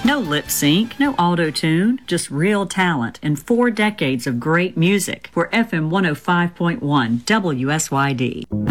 No lip sync, no auto-tune, just real talent and 4 decades of great music for FM 105.1 WSYD.